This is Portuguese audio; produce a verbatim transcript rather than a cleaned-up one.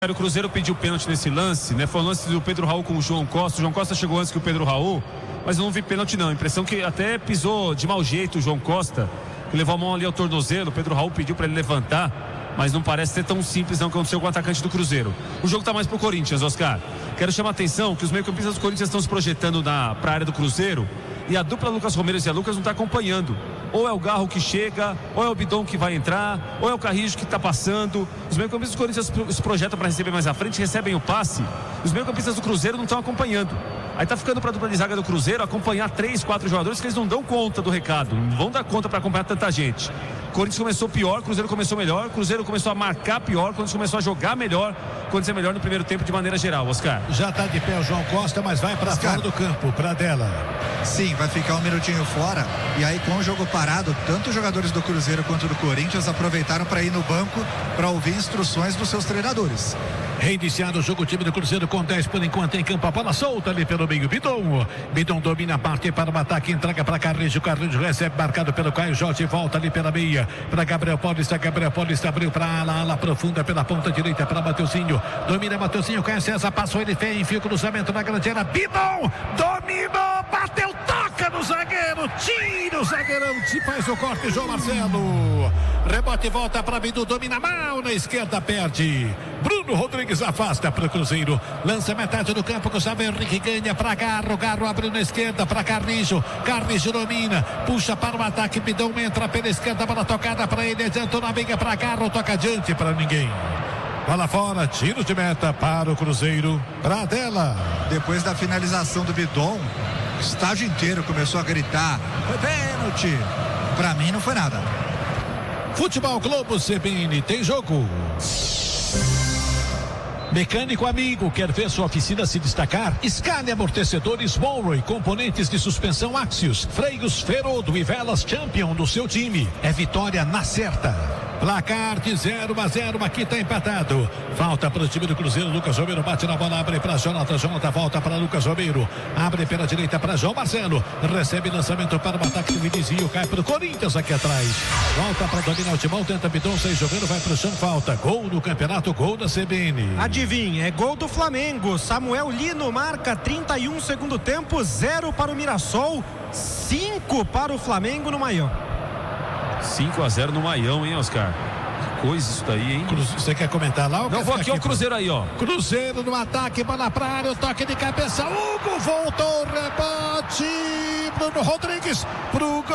O Cruzeiro pediu pênalti nesse lance, né? Foi o lance do Pedro Raul com o João Costa. O João Costa chegou antes que o Pedro Raul, mas eu não vi pênalti não. A impressão que até pisou de mau jeito o João Costa, que levou a mão ali ao tornozelo. O Pedro Raul pediu para ele levantar, mas não parece ser tão simples não que aconteceu com o atacante do Cruzeiro. O jogo tá mais pro Corinthians, Oscar. Quero chamar a atenção que os meio-campistas do Corinthians estão se projetando na pra área do Cruzeiro e a dupla Lucas Romero e Zé Lucas não tá acompanhando. Ou é o Garro que chega, ou é o Bidon que vai entrar, ou é o Carrijo que está passando. Os meio-campistas do Corinthians se projetam para receber mais à frente, recebem o passe. Os meio-campistas do Cruzeiro não estão acompanhando. Aí tá ficando para a dupla de zaga do Cruzeiro acompanhar três, quatro jogadores que eles não dão conta do recado, não vão dar conta para acompanhar tanta gente. O Corinthians começou pior, o Cruzeiro começou melhor, o Cruzeiro começou a marcar pior, o Corinthians começou a jogar melhor, o Corinthians é melhor no primeiro tempo de maneira geral, Oscar. Já está de pé o João Costa, mas vai para fora do campo, para dela. Sim, vai ficar um minutinho fora, e aí com o jogo parado, tanto os jogadores do Cruzeiro quanto do Corinthians aproveitaram para ir no banco para ouvir instruções dos seus treinadores. Reiniciado o jogo, o time do Cruzeiro com dez por enquanto em campo, a bola solta ali pelo meio, Bidon, Bidon domina a parte para o ataque, entrega para Carrijo, Carrijo recebe, marcado pelo Caio Jorge, volta ali pela meia, para Gabriel Paulista, Gabriel Paulista abriu para a ala, ala profunda pela ponta direita para Mateuzinho, domina Mateuzinho, Caio César, passou ele, tem, enfia o cruzamento na grande área, Bidon, dominou, bateu, toca no zagueiro, tira o zagueirão, faz o corte, João Marcelo, rebote, volta para Bidon, domina mal na esquerda, perde, Bruno Rodrigues afasta para o Cruzeiro, lança metade do campo, Gustavo Henrique ganha para Garro, Garro abriu na esquerda para Carrijo, Carrijo domina, puxa para o ataque, Bidon entra pela esquerda, bola tocada para ele, adiantou na briga para Garro, toca adiante para ninguém. Bola fora, tiro de meta para o Cruzeiro, para dela. Depois da finalização do Bidon, o estádio inteiro começou a gritar, foi pênalti. Para mim não foi nada. Futebol Globo C B N, tem jogo. Mecânico amigo, quer ver sua oficina se destacar? Scania Amortecedores Monroe, componentes de suspensão Axios, freios Ferodo e velas Champion do seu time. É vitória na certa. Placar de zero a zero, aqui está empatado. Falta para o time do Cruzeiro, Lucas Romero bate na bola, abre para Jonathan, Jonathan volta para Lucas Romero, abre pela direita para João Marcelo, recebe lançamento para o ataque do Vinizinho, cai para o Corinthians aqui atrás. Volta para dominar o timão, tenta Bidon, sai jogando, vai para o chão, falta. Gol no campeonato, gol da C B N. Adivinha, é gol do Flamengo. Samuel Lino marca trinta e um segundo tempo, zero para o Mirassol, cinco para o Flamengo no Maião. cinco a zero no Maião, hein, Oscar? Que coisa isso daí, hein? Cruze... Você quer comentar lá? Ou Não, vou aqui, ó, o Cruzeiro aí, ó. Cruzeiro no ataque, bola pra área, o toque de cabeça, Hugo voltou, rebote, Bruno Rodrigues pro